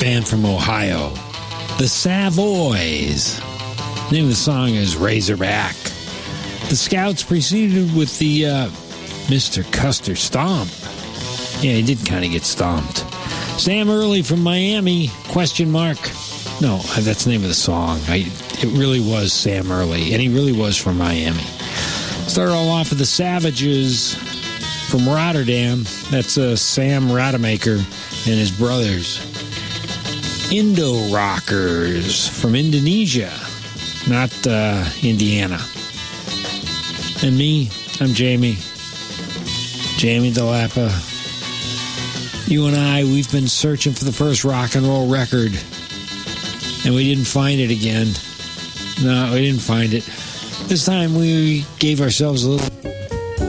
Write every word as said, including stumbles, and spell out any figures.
band from Ohio, the Savoys. The name of the song is Razorback. The Scouts preceded with the uh, Mister Custer Stomp. Yeah, he did kind of get stomped. Sam Early from Miami, question mark. No, that's the name of the song. I, it really was Sam Early, and he really was from Miami. Started all off with the Savages from Rotterdam. That's uh, Sam Rademacher and his brothers. Indo Rockers from Indonesia, not uh, Indiana. And me, I'm Jamie. Jamie DeLappa. You and I, we've been searching for the first rock and roll record, and we didn't find it again. No, we didn't find it. This time we gave ourselves a little...